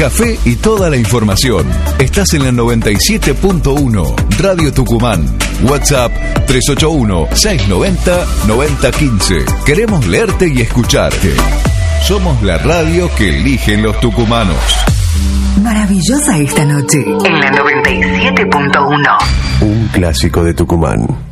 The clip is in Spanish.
café y toda la información. Estás en la 97.1 Radio Tucumán. WhatsApp 381-690-9015. Queremos leerte y escucharte. Somos la radio que eligen los tucumanos. Maravillosa esta noche en la 97.1. Un clásico de Tucumán.